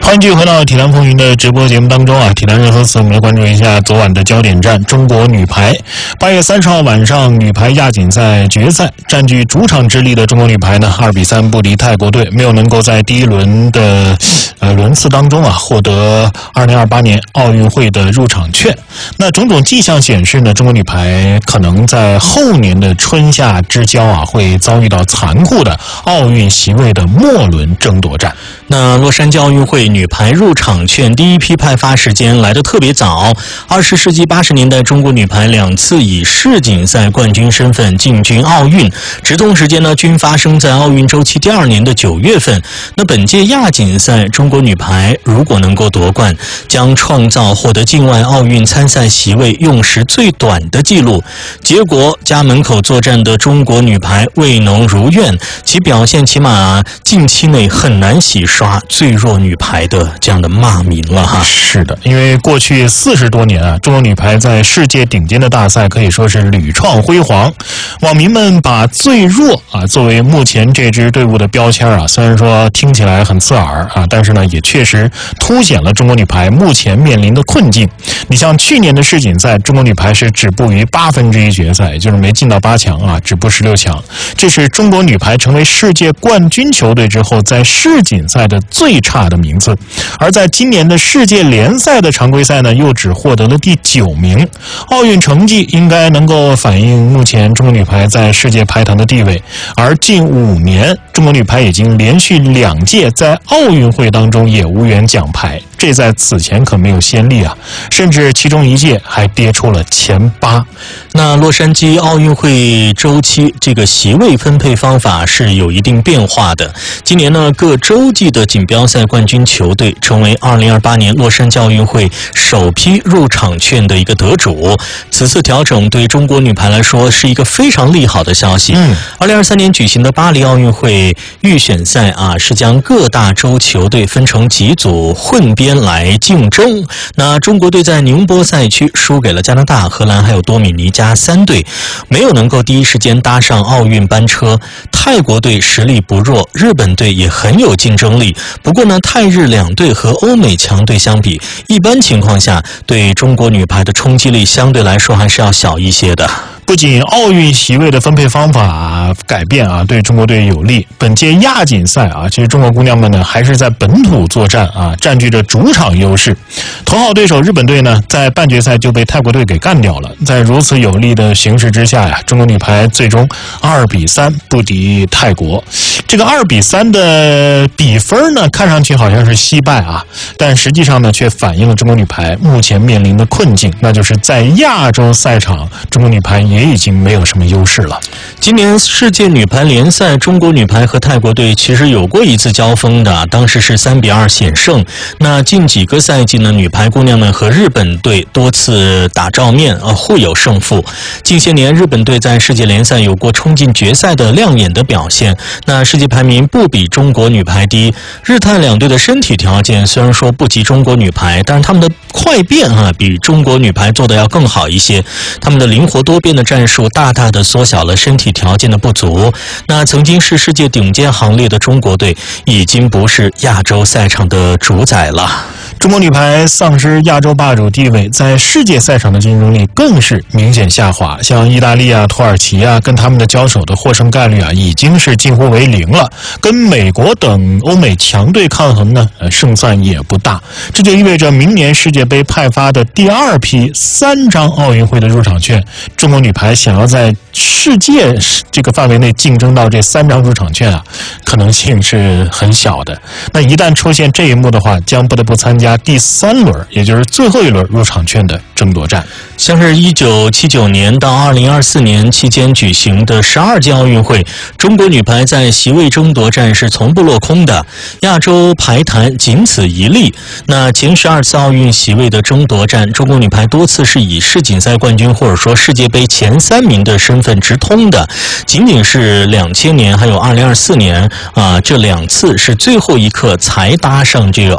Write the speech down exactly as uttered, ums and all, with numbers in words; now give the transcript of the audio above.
欢迎继续回到体坛风云的直播节目当中啊！体坛热搜词，我们来关注一下昨晚的焦点战——中国女排。八月三十号晚上，女排亚锦赛决赛，占据主场之力的中国女排呢，二比三不敌泰国队，没有能够在第一轮的呃轮次当中啊获得二零二八年奥运会的入场券。那种种迹象显示呢，中国女排可能在后年的春夏之交啊，会遭遇到残酷的奥运席位的末轮争夺战。 那洛杉矶奥运会女排入场券第一批派发时间来得特别早。二十世纪八十年代，中国女排两次以世锦赛冠军身份进军奥运，直通时间呢均发生在奥运周期第二年的九月份。那本届亚锦赛，中国女排如果能够夺冠，将创造获得境外奥运参赛席位用时最短的纪录。结果家门口作战的中国女排未能如愿，其表现起码近期内很难洗刷最弱女排的这样的骂名了哈。 是的，因为过去四十多年啊，中国女排在世界顶尖的大赛可以说是屡创辉煌。网民们把最弱啊作为目前这支队伍的标签啊，虽然说听起来很刺耳啊，但是呢也确实凸显了中国女排目前面临的困境。你像去年的世锦赛，中国女排是止步于八分之一决赛，也就是没进到八强啊，止步十六强。这是中国女排成为世界冠军球队之后在世锦赛的最差的名次。而在今年的世界联赛的常规赛呢，又只获得了第九名。奥运成绩应该能够反映目前中国女排在世界排坛的地位，而近五年中国女排已经连续两届在奥运会当中也无缘奖牌，这在此前可没有先例啊，甚至其中一届还跌出了前八。 那洛杉矶奥运会周期这个席位分配方法是有一定变化的。今年呢，各洲际的锦标赛冠军球队成为二零二八年洛杉矶奥运会首批入场券的一个得主。此次调整对中国女排来说是一个非常利好的消息。嗯，二零二三年举行的巴黎奥运会预选赛啊，是将各大洲球队分成几组混编来竞争。那中国队在宁波赛区输给了加拿大、荷兰还有多米尼加三队，没有能够第一时间搭上奥运班车。泰国队实力不弱，日本队也很有竞争力。不过呢，泰日两队和欧美强队相比，一般情况下对中国女排的冲击力相对来说还是要小一些的。 不仅奥运席位的分配方法改变啊，对中国队有利。本届亚锦赛啊，其实中国姑娘们呢还是在本土作战啊，占据着主场优势。头号对手日本队呢，在半决赛就被泰国队给干掉了。在如此有利的形势之下呀，中国女排最终二比三不敌泰国。这个二比三的比分呢，看上去好像是惜败啊，但实际上呢，却反映了中国女排目前面临的困境，那就是在亚洲赛场，中国女排也已经没有什么优势了。 今年世界女排联赛，中国女排和泰国队其实有过一次交锋的，当时是三比二险胜。那近几个赛季呢，女排姑娘们和日本队多次打照面，呃，互有胜负。近些年，日本队在世界联赛有过冲进决赛的亮眼的表现。那世界排名不比中国女排低，日泰两队的身体条件虽然说不及中国女排，但是他们的快变啊，比中国女排做的要更好一些。他们的灵活多变的战术大大的缩小了身体条件的不足。那曾经是世界顶尖行列的中国队，已经不是亚洲赛场的主宰了。 中国女排丧失亚洲霸主地位，在世界赛场的竞争力更是明显下滑。像意大利啊、土耳其啊，跟他们的交手的获胜概率啊，已经是近乎为零了。跟美国等欧美强队抗衡呢，呃，胜算也不大。这就意味着明年世界杯派发的第二批三张奥运会的入场券，中国女排想要在世界这个范围内竞争到这三张入场券啊，可能性是很小的。那一旦出现这一幕的话，将不得不参加第三轮，也就是最后一轮入场券的争夺战。 像是一九七九年到二零二四年期间举行的十二届奥运会，中国女排在席位争夺战是从不落空的，亚洲排坛仅此一例。那前十二次奥运席位的争夺战，中国女排多次是以世锦赛冠军或者说世界杯前三名的身份直通的，仅仅是两千年还有二零二四年啊，这两次是最后一刻才搭上这个